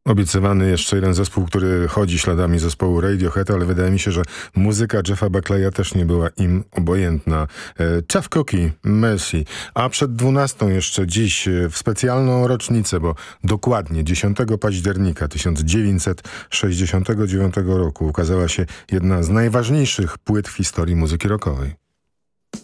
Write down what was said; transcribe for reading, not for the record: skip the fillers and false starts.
Obiecywany jeszcze jeden zespół, który chodzi śladami zespołu Radiohead, ale wydaje mi się, że muzyka Jeffa Buckleya też nie była im obojętna. Tough Cookie, Mercy. A przed 12 jeszcze dziś w specjalną rocznicę, bo dokładnie 10 października 1969 roku ukazała się jedna z najważniejszych płyt w historii muzyki rockowej.